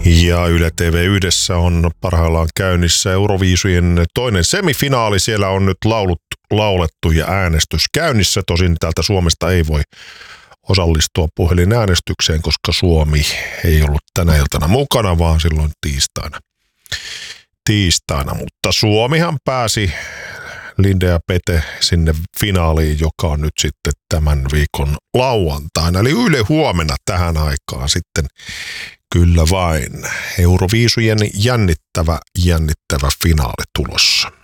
Ja Yle TV1 on parhaillaan käynnissä Euroviisujen toinen semifinaali. Siellä on nyt laulettu ja äänestys käynnissä. Tosin täältä Suomesta ei voi osallistua puhelinäänestykseen, koska Suomi ei ollut tänä iltana mukana, vaan silloin tiistaina. Mutta Suomihan pääsi, Linde ja Pete, sinne finaaliin, joka on nyt sitten tämän viikon lauantaina. Eli Yle huomenna tähän aikaan sitten kyllä vain Euroviisujen jännittävä finaali tulossa.